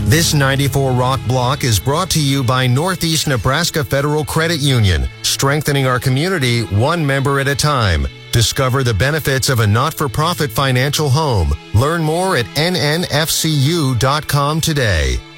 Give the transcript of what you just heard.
This 94 Rock block is brought to you by Northeast Nebraska Federal Credit Union, strengthening our community one member at a time. Discover the benefits of a not-for-profit financial home. Learn more at nnfcu.com today.